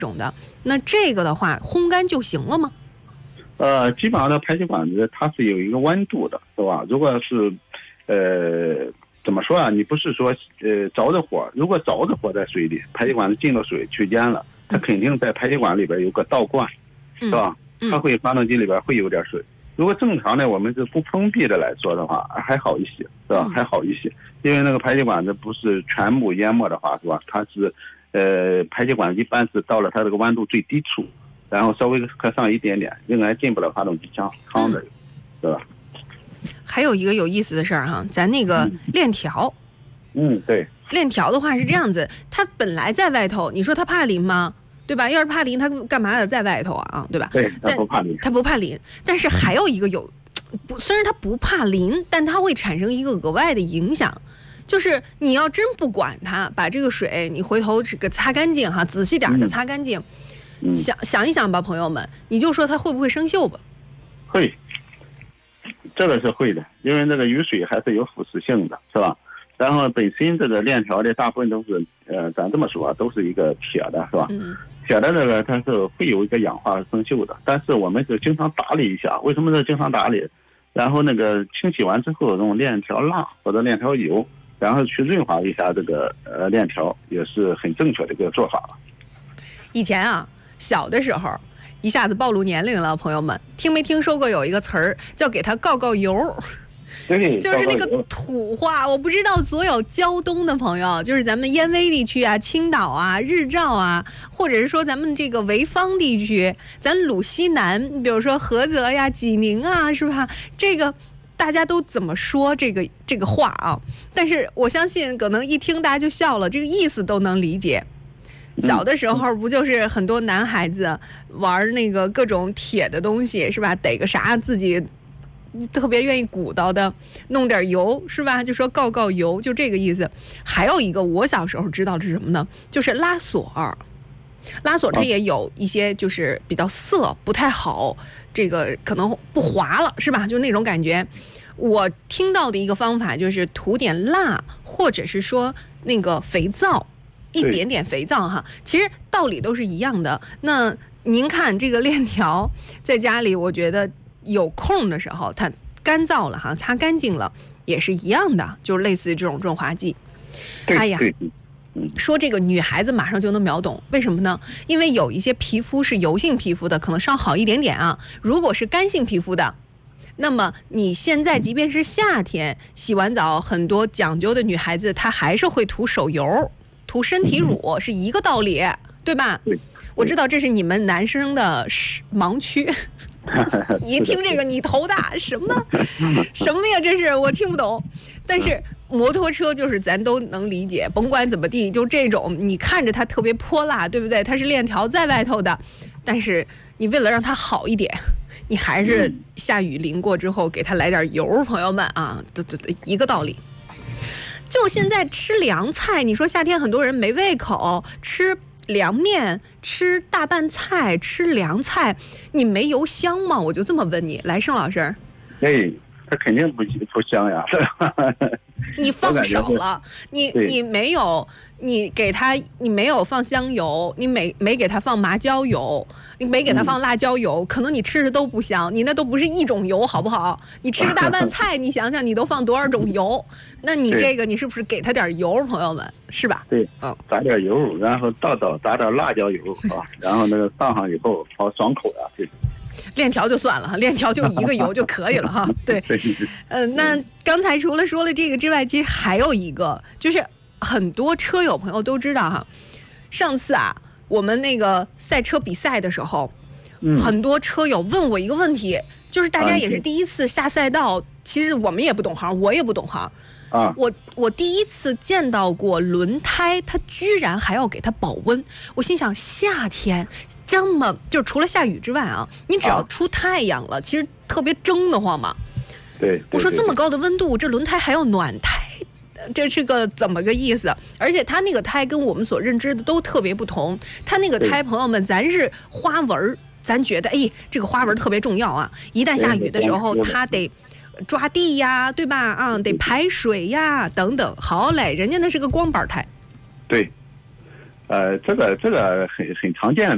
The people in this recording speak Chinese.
种的，那这个的话烘干就行了吗？ 基本上的排气管子它是有一个温度的，是吧？如果是怎么说啊？你不是说着着火，如果着着火在水里，排气管子进了水去淹了，它肯定在排气管里边有个倒灌，是吧？它会发动机里边会有点水。如果正常的我们是不封闭的来说的话，还好一些，是吧？还好一些，因为那个排气管子不是全部淹没的话，是吧？它是排气管一般是到了它这个温度最低处，然后稍微磕上一点点，仍然进不了发动机腔的，对吧？ 还有一个有意思的事儿哈，咱那个链条， 对， 链条的话是这样子，它本来在外头，你说它怕淋吗？对吧？要是怕淋，它干嘛得在外头啊？对吧？ 对，它不怕淋， 它不怕淋。但是还有一个虽然它不怕淋，但它会产生一个额外的影响，就是你要真不管它，把这个水你回头这个擦干净哈，仔细点的擦干净，想一想吧，朋友们，你就说它会不会生锈吧？ 会，这个是会的，因为那个雨水还是有腐蚀性的，是吧？然后本身这个链条的大部分都是咱这么说都是一个铁的，是吧？铁的这个它是会有一个氧化生锈的，但是我们是经常打理一下。为什么是经常打理？然后那个清洗完之后用链条蜡或者链条油，然后去润滑一下这个链条，也是很正确的一个做法了。 以前啊，小的时候，一下子暴露年龄了，朋友们，听没听说过有一个词儿叫给它告告油？就是那个土话，我不知道所有胶东的朋友，就是咱们燕威地区啊、青岛啊、日照啊，或者是说咱们这个潍坊地区，咱鲁西南，比如说菏泽呀、济宁啊，是吧？这个大家都怎么说这个话啊？但是我相信，可能一听大家就笑了，这个意思都能理解。小的时候不就是很多男孩子玩那个各种铁的东西，是吧？逮个啥自己特别愿意鼓捣的，弄点油，是吧？就说告告油，就这个意思。还有一个我小时候知道的是什么呢？就是拉锁。拉锁它也有一些就是比较涩，不太好，这个可能不滑了，是吧？就那种感觉。我听到的一个方法就是涂点蜡，或者是说那个肥皂，一点点肥皂哈。其实道理都是一样的。那您看这个链条，在家里，我觉得有空的时候，它干燥了哈，擦干净了，也是一样的，就是类似于这种润滑剂。哎呀，说这个女孩子马上就能秒懂，为什么呢？因为有一些皮肤是油性皮肤的，可能稍好一点点啊。如果是干性皮肤的，那么你现在即便是夏天洗完澡，很多讲究的女孩子她还是会涂手油、涂身体乳，是一个道理，对吧？ 对。 我知道这是你们男生的盲区。你一听这个你头大，什么呀？这是我听不懂。但是摩托车就是咱都能理解，甭管怎么地，就这种你看着它特别泼辣，对不对？它是链条在外头的，但是你为了让它好一点，你还是下雨淋过之后给它来点油，朋友们啊，对，一个道理。就现在吃凉菜，你说夏天很多人没胃口，吃凉面，吃大拌菜，吃凉菜，你没油香吗？我就这么问你，来，盛老师。 它肯定不香呀。 你放少了，你没有，你没有放香油，你没给它放麻椒油，你没给它放辣椒油，可能你吃的都不香，你那都不是一种油，好不好？你吃个大拌菜，你想想你都放多少种油，那你这个你是不是给它点油，朋友们，是吧？ 对，打点油，然后打点辣椒油啊，然后那个上以后好爽口呀，对。 链条就算了哈，链条就一个油就可以了哈。对，那刚才除了说了这个之外，其实还有一个，就是很多车友朋友都知道哈。上次啊，我们那个赛车比赛的时候，很多车友问我一个问题，就是大家也是第一次下赛道，其实我们也不懂行，我也不懂行。我第一次见到过轮胎，它居然还要给它保温。我心想，夏天这么就除了下雨之外啊，你只要出太阳了，其实特别蒸得慌嘛。 对， 我说这么高的温度，这轮胎还要暖胎，这是个怎么个意思？而且它那个胎跟我们所认知的都特别不同。它那个胎，朋友们，咱是花纹，咱觉得这个花纹特别重要啊。一旦下雨的时候，它得抓地呀，对吧？得排水呀，等等。好嘞，人家那是个光板胎。 对，这个很常见的。